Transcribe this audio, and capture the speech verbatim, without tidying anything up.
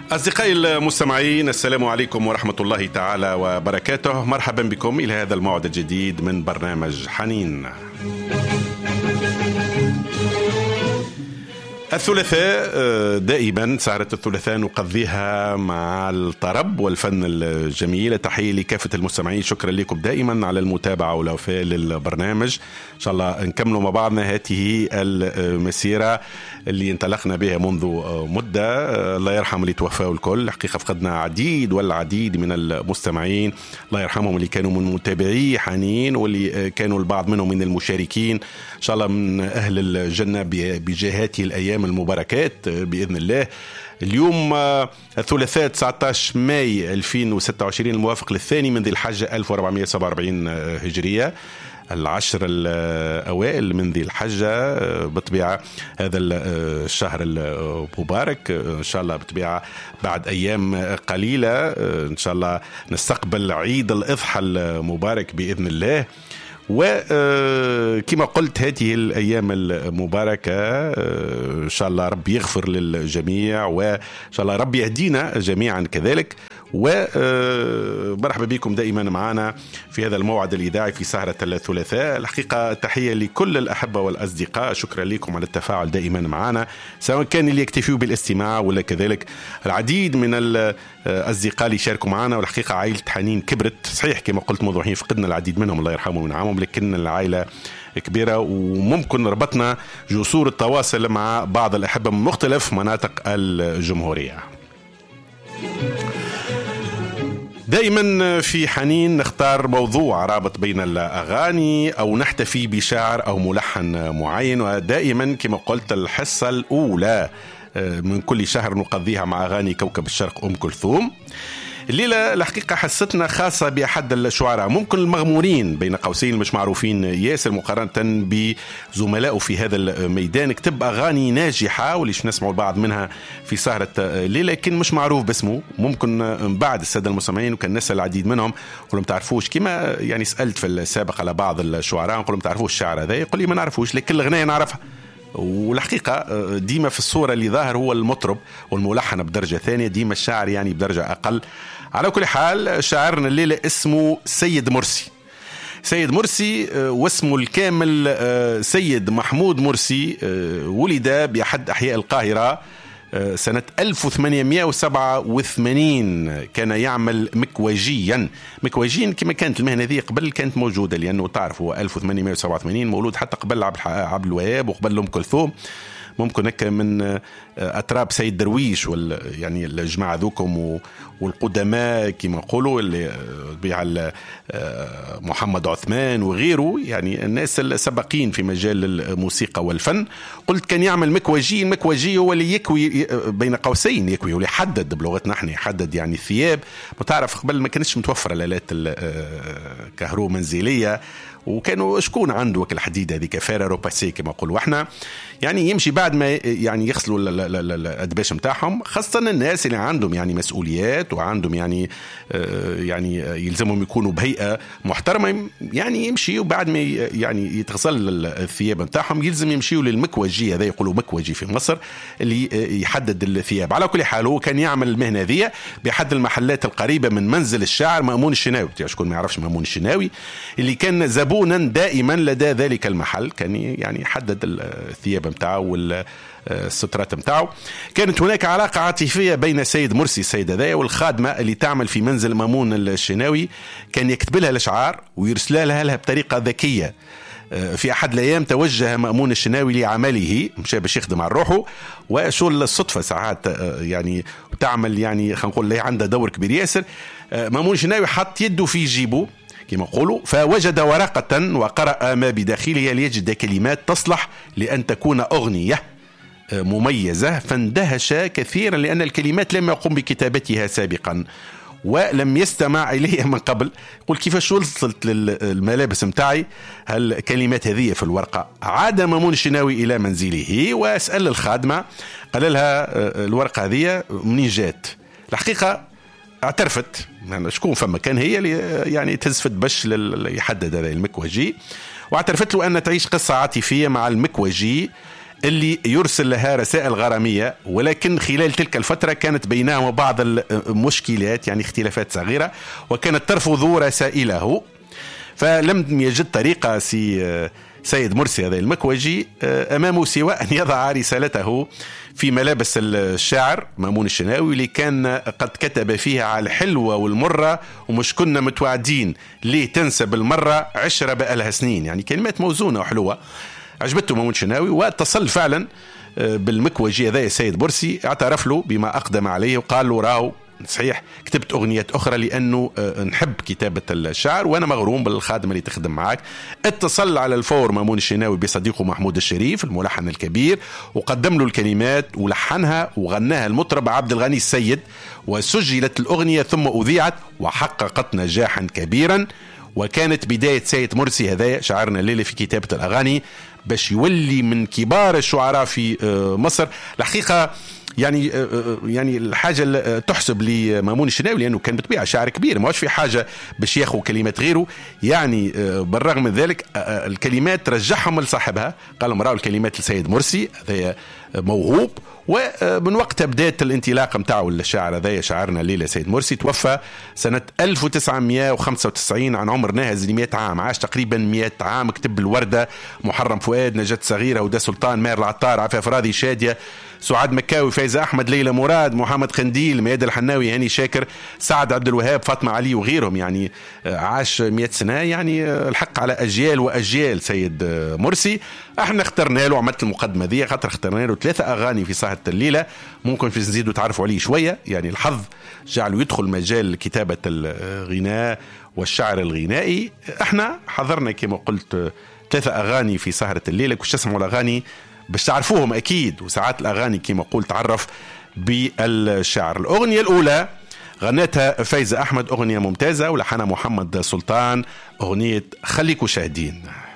أصدقائي المستمعين، السلام عليكم ورحمة الله تعالى وبركاته. مرحبا بكم إلى هذا الموعد الجديد من برنامج حنين. الثلاثاء دائما سهرة الثلاثاء نقضيها مع الطرب والفن الجميل. تحية لكافة المستمعين، شكرا لكم دائما على المتابعة والوفاء للبرنامج. إن شاء الله نكملوا مع بعضنا هذه المسيرة اللي انطلقنا بها منذ مدة. الله يرحم اللي توفاوا الكل، حقيقة فقدنا عديد والعديد من المستمعين، الله يرحمهم، اللي كانوا من متابعي حنين واللي كانوا البعض منهم من المشاركين. إن شاء الله من أهل الجنة بجهات الأيام المباركات بإذن الله. اليوم الثلاثاء تسعة عشر ماي ألفين وستة وعشرين الموافق للثاني من ذي الحجة ألف وأربعمائة وسبعة وأربعين هجرية، العشر الأوائل من ذي الحجة. بطبيعة هذا الشهر المبارك إن شاء الله بطبيعة بعد أيام قليلة إن شاء الله نستقبل عيد الأضحى المبارك بإذن الله. وكما قلت هذه الأيام المباركة إن شاء الله رب يغفر للجميع، وإن شاء الله رب يهدينا جميعا كذلك. ومرحبا بكم دائما معنا في هذا الموعد الإذاعي في سهرة الثلاثاء. الحقيقة تحية لكل الأحبة والأصدقاء، شكرا لكم على التفاعل دائما معنا، سواء كان اللي يكتفوا بالاستماع ولا كذلك العديد من الأصدقاء اللي شاركوا معنا. والحقيقة عائلة حنين كبرت، صحيح كما قلت موضوعين فقدنا العديد منهم الله يرحمهم ونعمهم، لكن العائلة كبيرة وممكن ربطنا جسور التواصل مع بعض الأحبة من مختلف مناطق الجمهورية. دائما في حنين نختار موضوع رابط بين الأغاني أو نحتفي بشاعر أو ملحن معين، ودائما كما قلت الحصة الأولى من كل شهر نقضيها مع أغاني كوكب الشرق أم كلثوم. الليلة الحقيقة حصتنا خاصة بأحد الشعراء ممكن المغمورين بين قوسين مش معروفين ياسر مقارنة بزملائه في هذا الميدان. كتب أغاني ناجحة والليش نسمعوا البعض منها في سهرة الليلة، لكن مش معروف باسمه. ممكن بعد السادة المستمعين وكان نسأل العديد منهم قلهم تعرفوش، كما يعني سألت في السابق على بعض الشعراء قلهم تعرفوش الشعر هذا، يقول لي ما نعرفوش، لكن الغناية نعرفها. والحقيقة ديما في الصورة اللي ظاهر هو المطرب والملحن بدرجة ثانية، ديما الشاعر يعني بدرجة أقل. على كل حال شاعرنا الليلة اسمه سيد مرسي. سيد مرسي واسمه الكامل سيد محمود مرسي، ولد بأحد أحياء القاهرة سنة ألف وثمانمائة وسبعة وثمانين. كان يعمل مكواجيا. مكواجيا كما كانت المهنة هذه قبل كانت موجودة، لأنه تعرف هو ألف وثمانمائة وسبعة وثمانين مولود حتى قبل عبد الوهاب وقبل أم كلثوم، ممكن هكا من أتراب سيد درويش وال يعني الجماعة ذوكم والقدماء كما يقولوا اللي بيع محمد عثمان وغيره، يعني الناس السبقين في مجال الموسيقى والفن. قلت كان يعمل مكواجي. المكواجي هو اللي يكوي بين قوسين، يكوي واللي يحدد بلغتنا احنا، يحدد يعني الثياب. وتعرف قبل ما كانتش متوفرة الآلات الكهرو منزلية، وكانوا شكون عنده وكل الحديد هذه كفارة روباسي كما نقولوا احنا، يعني يمشي بعد ما يعني يغسلوا الأدباش متاعهم، خاصة الناس اللي عندهم يعني مسؤوليات وعندهم يعني يعني يلزمهم يكونوا بهيئة محترمة، يعني يمشي وبعد ما يعني يتغسل الثياب متاعهم يلزم يمشيوا للمكوجي، هذا يقولوا مكوجي في مصر اللي يحدد الثياب. على كل حال هو كان يعمل المهنة ذي بأحد المحلات القريبة من منزل الشاعر مأمون الشناوي. شكون ما يعرفش مأمون الشناوي اللي كان زبونا دائما لدى ذلك المحل، كان يعني يحدد الثياب متاعه والسترات متاعه. كانت هناك علاقة عاطفية بين سيد مرسي السيد هذا والخادمة اللي تعمل في منزل مأمون الشناوي، كان يكتب لها الأشعار ويرسلها لها, لها بطريقة ذكية. في أحد الأيام توجه مأمون الشناوي لعمله، مشى باش يخدم على روحه، وشو الصدفة ساعات يعني تعمل يعني خلينا نقول لي عنده دور كبير ياسر. مأمون الشناوي حط يده في جيبه كما يقولوا، فوجد ورقة وقرأ ما بداخلها ليجد كلمات تصلح لأن تكون أغنية مميزة، فاندهش كثيرا لأن الكلمات لم يقم بكتابتها سابقا ولم يستمع إليها من قبل. يقول كيفاش وصلت للملابس متاعي هالكلمات هذه في الورقة؟ عاد مأمون الشناوي إلى منزله وأسأل الخادمة، قال لها الورقة هذه منين جات؟ الحقيقة اعترفت، يعني شكون فما كان هي اللي يعني تزفت باش يحدد هذا المكوجي، واعترفت له أن تعيش قصة عاطفية مع المكوجي اللي يرسل لها رسائل غرامية، ولكن خلال تلك الفترة كانت بينهما بعض المشكلات، يعني اختلافات صغيرة، وكانت ترفض رسائله. فلم يجد طريقة سي سيد مرسي هذا المكوجي أمامه سوى أن يضع رسالته في ملابس الشاعر مامون الشناوي اللي كان قد كتب فيها على الحلوة والمرة ومش كنا متوعدين ليه تنسى بالمرة عشرة بقالها سنين. يعني كلمات موزونة وحلوة عجبته مامون الشناوي، واتصل فعلا بالمكوجي هذا سيد مرسي، اعترف له بما أقدم عليه وقال له راهو صحيح كتبت أغنية أخرى لأنه نحب كتابة الشعر وأنا مغروم بالخادمة اللي تخدم معك. اتصل على الفور مامون الشناوي بصديقه محمود الشريف الملحن الكبير، وقدم له الكلمات ولحنها وغناها المطرب عبد الغني السيد، وسجلت الأغنية ثم أذيعت وحققت نجاحا كبيرا. وكانت بداية سيد مرسي هذا شعرنا الليلة في كتابة الأغاني باش يولي من كبار الشعراء في مصر. الحقيقة يعني يعني الحاجة اللي تحسب لمامون الشناوي لأنه كان بطبيعة شاعر كبير، ما هوش في حاجة باش ياخذ كلمات غيره. يعني بالرغم من ذلك الكلمات رجعهم لصاحبها، قال لهم راهو الكلمات لسيد مرسي هذا موهوب. ومن وقتها بدأت الانطلاق متاعه الشاعر هذا شاعرنا الليلة سيد مرسي. توفى سنة ألف وتسعمائة وخمسة وتسعين عن عمر ناهز ل مئة عام، عاش تقريبا مئة عام. كتب الوردة، محرم فؤاد، نجاة صغيرة، ودا سلطان، ماهر العطار، عفاف راضي، شادية، سعاد مكاوي، فايزة أحمد، ليلى مراد، محمد قنديل، مياد الحناوي، هاني شاكر، سعد عبد الوهاب، فاطمة علي وغيرهم. يعني عاش مئة سنة، يعني الحق على أجيال وأجيال سيد مرسي. احنا اخترنا له، عملت المقدمة ذي خاطر اخترنا له ثلاثة أغاني في ساحة الليلة ممكن في نزيدوا تعرفوا عليه شوية. يعني الحظ جعله يدخل مجال كتابة الغناء والشعر الغنائي. احنا حضرنا كما قلت ثلاثة أغاني في سهرة الليلة، كنت تسمعوا الأغاني باش تعرفوهم أكيد، وساعات الأغاني كما قلت تعرف بالشعر. الأغنية الأولى غنتها فايزة أحمد، أغنية ممتازة، ولحنها محمد سلطان، أغنية خليكوا شاهدين.